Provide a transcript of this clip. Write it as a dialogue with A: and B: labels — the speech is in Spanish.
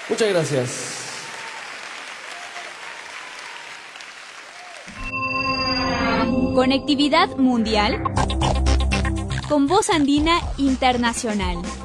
A: Muchas gracias.
B: Conectividad mundial con Voz Andina Internacional.